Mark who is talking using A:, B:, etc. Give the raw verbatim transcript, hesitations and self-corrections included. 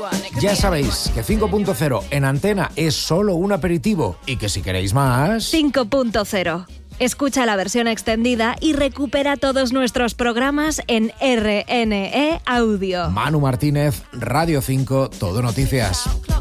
A: Ya sabéis que cinco punto cero en antena es solo un aperitivo y que si queréis más...
B: cinco punto cero. Escucha la versión extendida y recupera todos nuestros programas en R N E Audio.
A: Manu Martínez, Radio cinco, Todo Noticias.